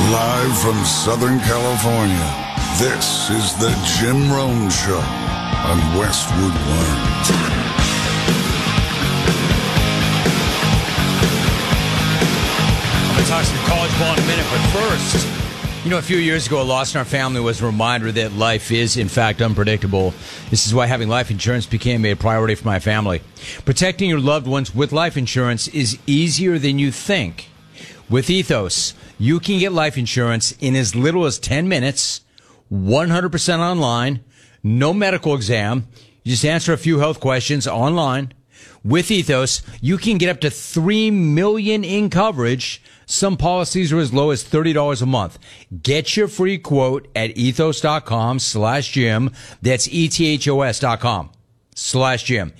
Live from Southern California, this is the Jim Rome Show on Westwood One. I'm going to talk some college ball in a minute, but first, a few years ago, a loss in our family was a reminder that life is, in fact, unpredictable. This is why having life insurance became a priority for my family. Protecting your loved ones with life insurance is easier than you think. With Ethos, you can get life insurance in as little as 10 minutes, 100% online, no medical exam. You just answer a few health questions online. With Ethos, you can get up to $3 million in coverage. Some policies are as low as $30 a month. Get your free quote at ethos.com/Jim. That's ethos.com/Jim.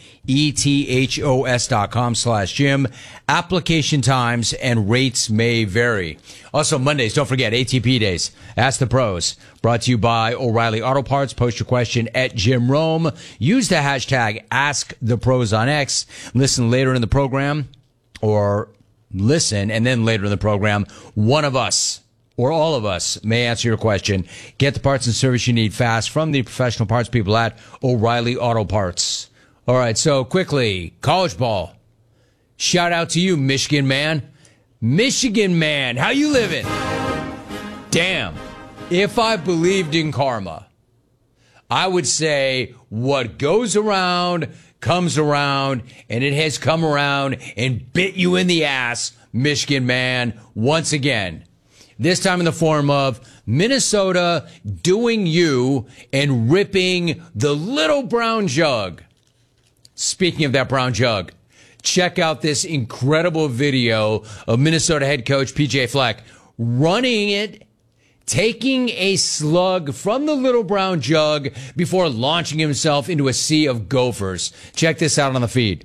ethos.com/Jim. Application times and rates may vary. Also, Mondays, don't forget, ATP days. Ask the Pros. Brought to you by O'Reilly Auto Parts. Post your question at Jim Rome. Use the hashtag AskThePros on X. Listen later in the program, or listen and then later in the program, one of us or all of us may answer your question. Get the parts and service you need fast from the professional parts people at O'Reilly Auto Parts. All right, so quickly, college ball. Shout out to you, Michigan man. Michigan man, how you living? Damn. If I believed in karma, I would say what goes around comes around, and it has come around and bit you in the ass, Michigan man, once again. This time in the form of Minnesota doing you and ripping the little brown jug. Speaking of that brown jug, check out this incredible video of Minnesota head coach PJ Fleck running it, taking a slug from the little brown jug before launching himself into a sea of gophers. Check this out on the feed.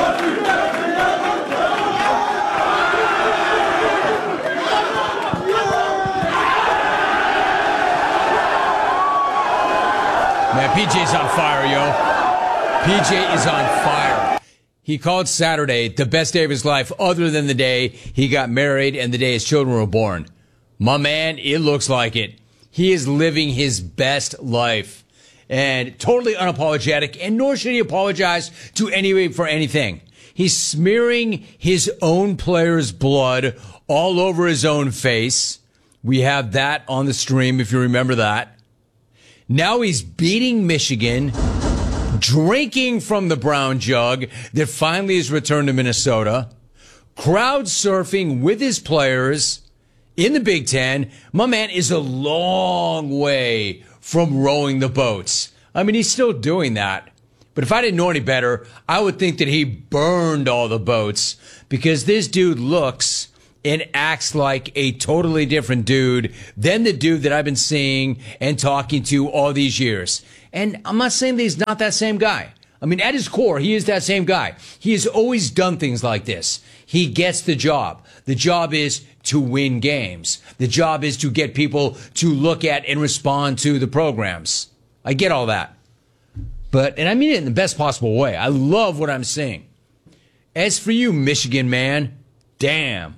Man, PJ's on fire, yo. PJ is on fire. He called Saturday the best day of his life other than the day he got married and the day his children were born. My man, it looks like it. He is living his best life and totally unapologetic, and nor should he apologize to anybody for anything. He's smearing his own players' blood all over his own face. We have that on the stream, if you remember that. Now he's beating Michigan, drinking from the brown jug that finally has returned to Minnesota, crowd surfing with his players in the Big Ten. My man is a long way from rowing the boats. I mean, he's still doing that. But if I didn't know any better, I would think that he burned all the boats, because this dude looks and acts like a totally different dude than the dude that I've been seeing and talking to all these years. And I'm not saying that he's not that same guy. I mean, at his core, he is that same guy. He has always done things like this. He gets the job. The job is to win games. The job is to get people to look at and respond to the programs. I get all that. And I mean it in the best possible way. I love what I'm seeing. As for you, Michigan man, damn.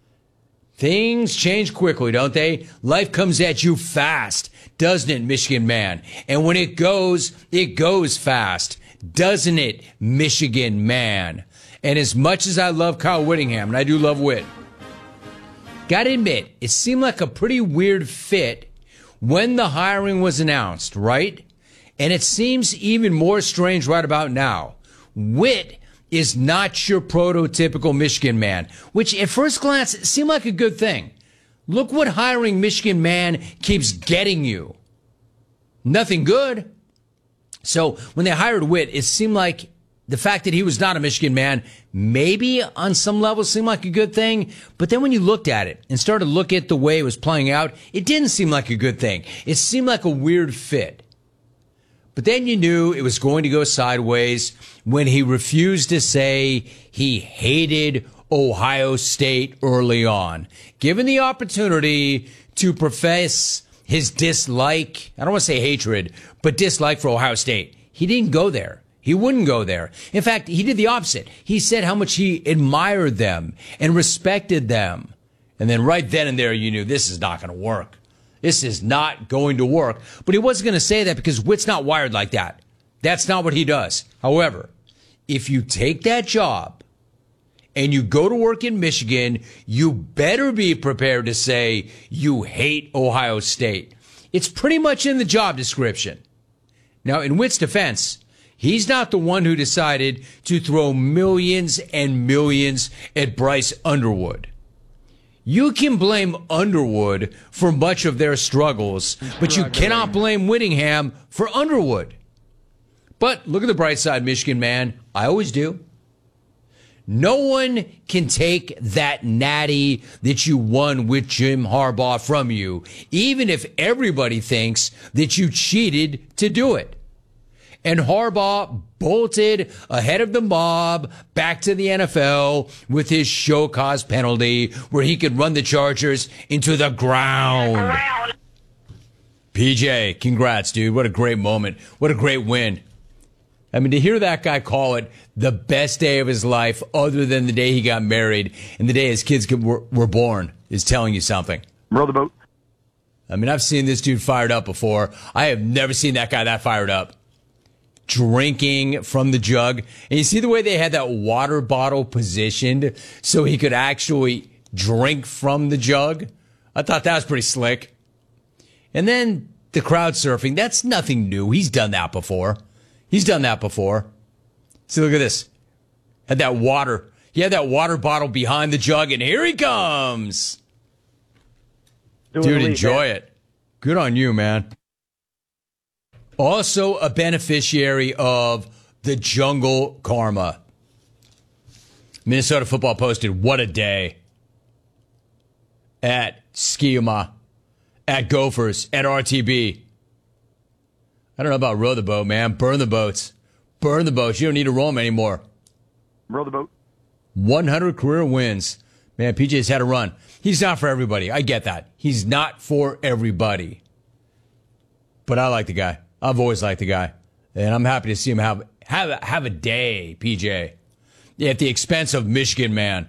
Things change quickly, don't they? Life comes at you fast, doesn't it, Michigan man? And when it goes fast, doesn't it, Michigan man? And as much as I love Kyle Whittingham, and I do love Whit, gotta admit, it seemed like a pretty weird fit when the hiring was announced, right? And it seems even more strange right about now. Whit is not your prototypical Michigan man, which at first glance seemed like a good thing. Look what hiring Michigan man keeps getting you. Nothing good. So when they hired Whit, it seemed like the fact that he was not a Michigan man maybe on some level seemed like a good thing. But then when you looked at it and started to look at the way it was playing out, it didn't seem like a good thing. It seemed like a weird fit. But then you knew it was going to go sideways when he refused to say he hated Ohio State early on. Given the opportunity to profess his dislike, I don't want to say hatred, but dislike for Ohio State, he didn't go there. He wouldn't go there. In fact, he did the opposite. He said how much he admired them and respected them And then right then and there, you knew this is not going to work. This is not going to work. But he wasn't going to say that because Witt's not wired like that. That's not what he does. However, if you take that job and you go to work in Michigan, you better be prepared to say you hate Ohio State. It's pretty much in the job description. Now, in Witt's defense, he's not the one who decided to throw millions and millions at Bryce Underwood. You can blame Underwood for much of their struggles, but you cannot blame Whittingham for Underwood. But look at the bright side, Michigan man. I always do. No one can take that natty that you won with Jim Harbaugh from you, even if everybody thinks that you cheated to do it. And Harbaugh bolted ahead of the mob back to the NFL with his show cause penalty where he could run the Chargers into the ground. PJ, congrats, dude. What a great moment. What a great win. I mean, to hear that guy call it the best day of his life other than the day he got married and the day his kids were born is telling you something. Row the boat. I mean, I've seen this dude fired up before. I have never seen that guy that fired up. Drinking from the jug. And you see the way they had that water bottle positioned so he could actually drink from the jug? I thought that was pretty slick. And then the crowd surfing. That's nothing new. He's done that before. See, look at this. Had that water. He had that water bottle behind the jug, and here he comes. Dude, enjoy it. Good on you, man. Also a beneficiary of the jungle karma. Minnesota Football posted, what a day. At Schema, at Gophers, at RTB. I don't know about row the boat, man. Burn the boats. Burn the boats. You don't need to row them anymore. Row the boat. 100 career wins. Man, PJ's had a run. He's not for everybody. I get that. He's not for everybody. But I like the guy. I've always liked the guy. And I'm happy to see him have a day, PJ. At the expense of Michigan, man.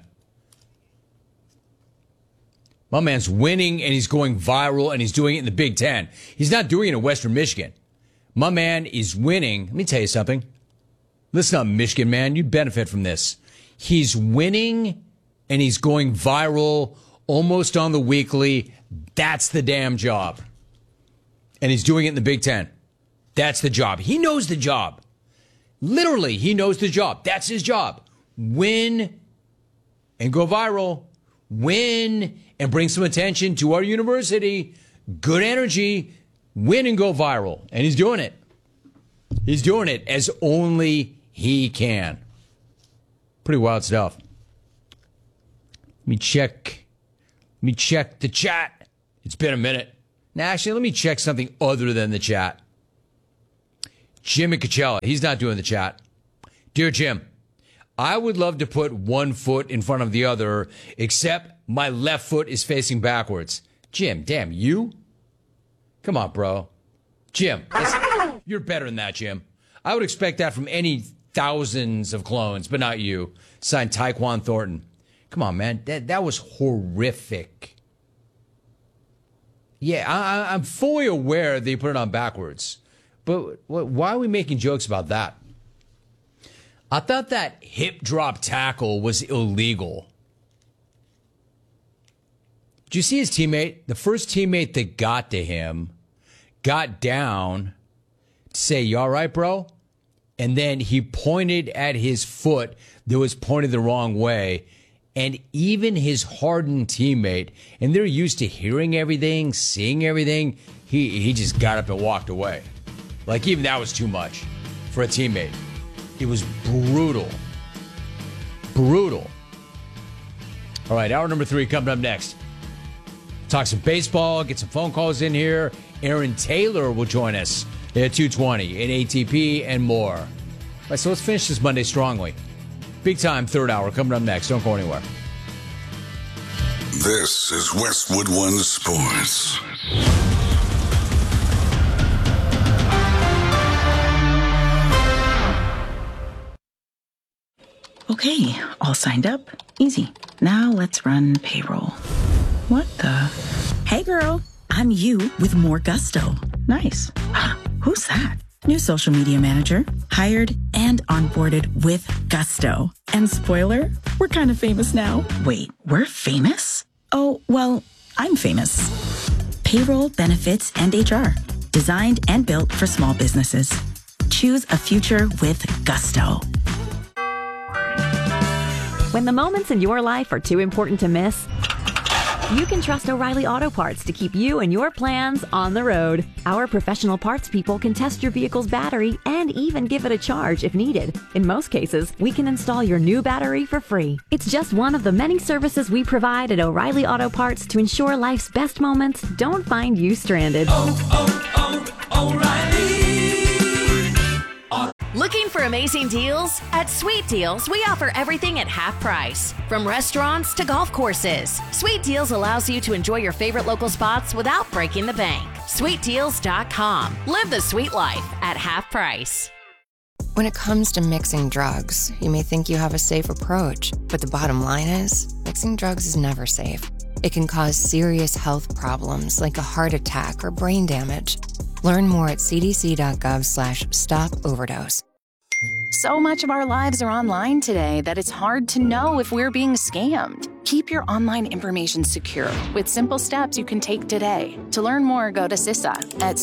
My man's winning and he's going viral and he's doing it in the Big Ten. He's not doing it in Western Michigan. My man is winning. Let me tell you something. Listen up, Michigan man. You'd benefit from this. He's winning and he's going viral almost on the weekly. That's the damn job. And he's doing it in the Big Ten. That's the job. He knows the job. Literally, he knows the job. That's his job. Win and go viral. Win and bring some attention to our university. Good energy. Win and go viral. And he's doing it. He's doing it as only he can. Pretty wild stuff. Let me check the chat. It's been a minute. Now, actually, let me check something other than the chat. Jimmy Coachella, he's not doing the chat. Dear Jim, I would love to put one foot in front of the other, except my left foot is facing backwards. Jim, damn, you? Come on, bro. Jim, listen, you're better than that, Jim. I would expect that from any thousands of clones, but not you. Signed Tyquan Thornton. Come on, man. That was horrific. Yeah, I'm fully aware they put it on backwards. But why are we making jokes about that? I thought that hip drop tackle was illegal. Did you see his teammate? The first teammate that got to him got down to say, "You all right, bro?" And then he pointed at his foot that was pointed the wrong way. And even his hardened teammate, and they're used to hearing everything, seeing everything, he just got up and walked away. Like, even that was too much for a teammate. It was brutal. Brutal. All right, hour number 3 coming up next. Talk some baseball, get some phone calls in here. Aaron Taylor will join us at 2:20 in ATP and more. All right, so let's finish this Monday strongly. Big time third hour coming up next. Don't go anywhere. This is Westwood One Sports. Okay, all signed up. Easy. Now let's run payroll. What the? Hey girl, I'm you with more gusto. Nice. Who's that? New social media manager, hired and onboarded with gusto. And spoiler, we're kind of famous now. Wait, we're famous? Oh, well, I'm famous. Payroll, benefits, and HR. Designed and built for small businesses. Choose a future with gusto. When the moments in your life are too important to miss, you can trust O'Reilly Auto Parts to keep you and your plans on the road. Our professional parts people can test your vehicle's battery and even give it a charge if needed. In most cases, we can install your new battery for free. It's just one of the many services we provide at O'Reilly Auto Parts to ensure life's best moments don't find you stranded. Looking for amazing deals? At Sweet Deals, we offer everything at half price. From restaurants to golf courses, Sweet Deals allows you to enjoy your favorite local spots without breaking the bank. SweetDeals.com. Live the sweet life at half price. When it comes to mixing drugs, you may think you have a safe approach, but the bottom line is, mixing drugs is never safe. It can cause serious health problems like a heart attack or brain damage. Learn more at cdc.gov/stop-overdose. So much of our lives are online today that it's hard to know if we're being scammed. Keep your online information secure with simple steps you can take today. To learn more, go to CISA at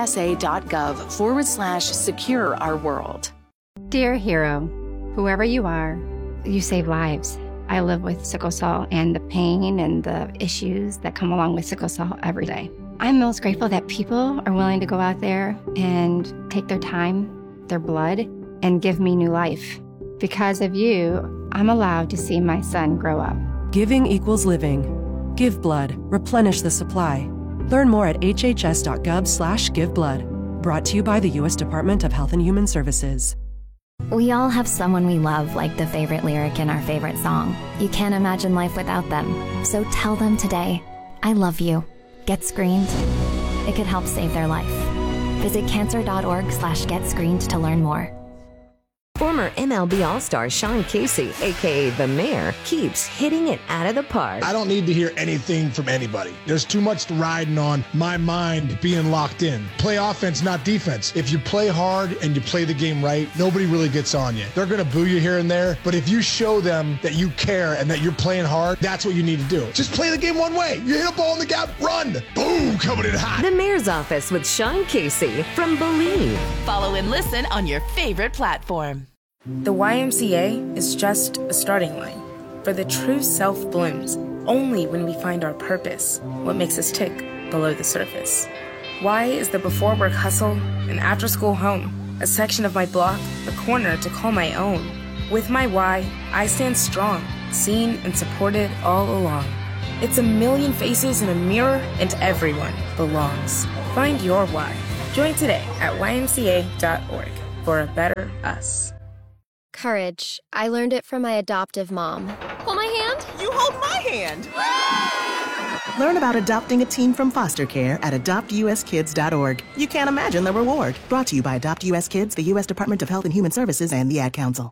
cisa.gov/secure our world. Dear hero, whoever you are, you save lives. I live with sickle cell and the pain and the issues that come along with sickle cell every day. I'm most grateful that people are willing to go out there and take their time, their blood, and give me new life. Because of you, I'm allowed to see my son grow up. Giving equals living. Give blood. Replenish the supply. Learn more at hhs.gov/giveblood. Brought to you by the U.S. Department of Health and Human Services. We all have someone we love, like the favorite lyric in our favorite song. You can't imagine life without them. So tell them today, I love you. Get screened. It could help save their life. Visit cancer.org/getscreened to learn more. Former MLB All-Star Sean Casey, a.k.a. The Mayor, keeps hitting it out of the park. I don't need to hear anything from anybody. There's too much riding on my mind being locked in. Play offense, not defense. If you play hard and you play the game right, nobody really gets on you. They're going to boo you here and there, but if you show them that you care and that you're playing hard, that's what you need to do. Just play the game one way. You hit a ball in the gap, run. Boom, coming in hot. The Mayor's Office with Sean Casey from Believe. Follow and listen on your favorite platform. The YMCA is just a starting line, for the true self blooms only when we find our purpose, what makes us tick below the surface. Y is the before work hustle, an after school home, a section of my block, a corner to call my own. With my Y, I stand strong, seen and supported all along. It's a million faces in a mirror, and everyone belongs. Find your Y. Join today at ymca.org for a better us. Courage. I learned it from my adoptive mom. Hold my hand. You hold my hand. Learn about adopting a teen from foster care at adoptuskids.org. You can't imagine the reward. Brought to you by Adopt US Kids, the U.S. Department of Health and Human Services, and the Ad Council.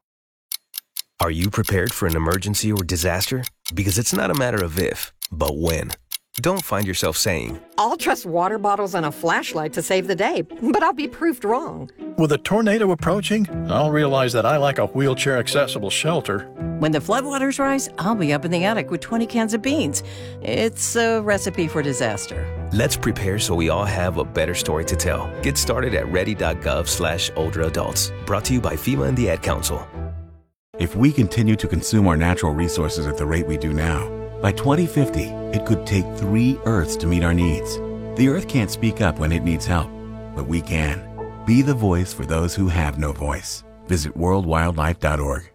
Are you prepared for an emergency or disaster? Because it's not a matter of if, but when. Don't find yourself saying, I'll trust water bottles and a flashlight to save the day, but I'll be proved wrong. With a tornado approaching, I'll realize that I lack a wheelchair-accessible shelter. When the floodwaters rise, I'll be up in the attic with 20 cans of beans. It's a recipe for disaster. Let's prepare so we all have a better story to tell. Get started at ready.gov/older adults. Brought to you by FEMA and the Ad Council. If we continue to consume our natural resources at the rate we do now, by 2050, it could take 3 Earths to meet our needs. The Earth can't speak up when it needs help, but we can. Be the voice for those who have no voice. Visit worldwildlife.org.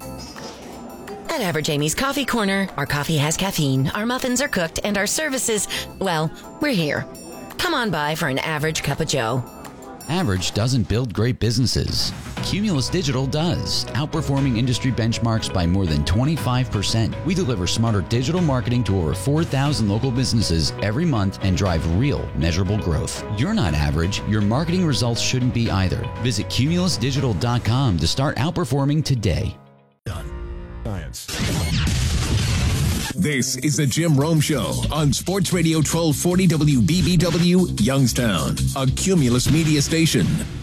At Average Amy's Coffee Corner, our coffee has caffeine, our muffins are cooked, and our services, well, we're here. Come on by for an average cup of joe. Average doesn't build great businesses. Cumulus Digital does, outperforming industry benchmarks by more than 25%. We deliver smarter digital marketing to over 4,000 local businesses every month and drive real, measurable growth. You're not average. Your marketing results shouldn't be either. Visit cumulusdigital.com to start outperforming today. Science. This is the Jim Rome Show on Sports Radio 1240 WBBW, Youngstown, a Cumulus Media station.